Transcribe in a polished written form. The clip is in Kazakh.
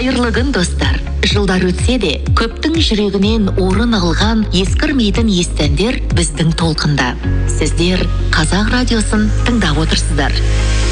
Қайырлы күн достар. Жылдар өтсе де, көптің жүрегінен орын алған ескірмейтін естендер біздің толқында. Сіздер Қазақ радиосын тыңдап отырсыздар.